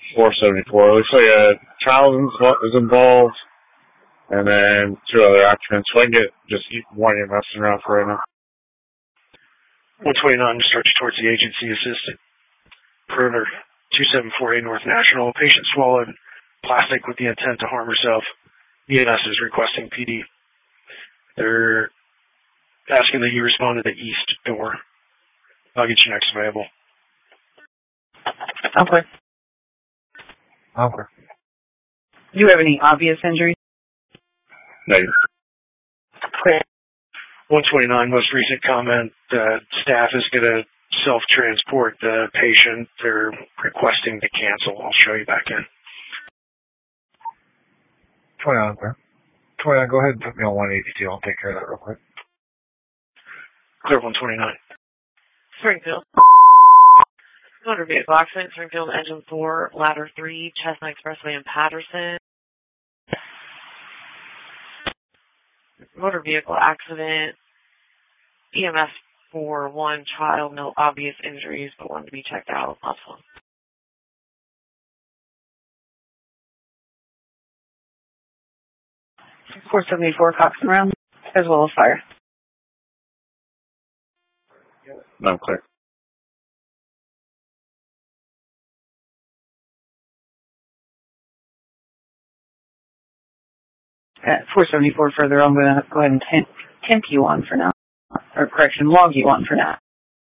474. It looks like a child is involved, and then 2 other occupants. So I can get just one EMS around for right now. 129 starts towards the agency assisted. Perimeter 2748 North National. Patient swallowed plastic with the intent to harm herself. EMS is requesting PD. They're asking that you respond to the east door. I'll get you next available. Okay. Okay. Do you have any obvious injuries? Negative. Clear. 129, most recent comment, staff is going to self-transport the patient. They're requesting to cancel. I'll show you back in. 29, clear. 29, go ahead and put me on 182. I'll take care of that real quick. Clear 129. Springfield. Motor vehicle accident, Springfield, engine 4, ladder 3, Chestnut Expressway in Patterson. Motor vehicle accident, EMS for 1 child, no obvious injuries, but one to be checked out. Last one. 474 Cox and Round, as well as fire. No, I'm clear. At 474 further, I'm going to go ahead and temp you on for now. Or correction, log you on for now.